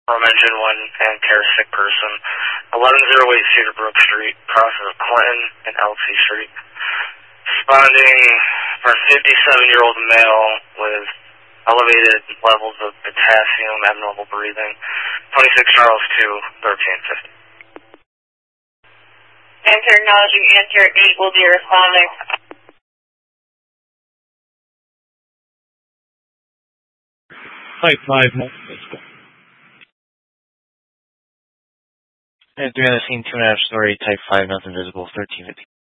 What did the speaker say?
from Engine 1 and care sick person. 1108 Cedarbrook Street, crosses of Clinton and LT Street. Responding for a 57-year-old male with elevated levels of potassium, abnormal breathing. 26 Charles 2, 1350. Enter acknowledging Enter 8 will be responding. Type 5, no. Enter on the scene, 2.5 story, type 5, nothing visible, 1350.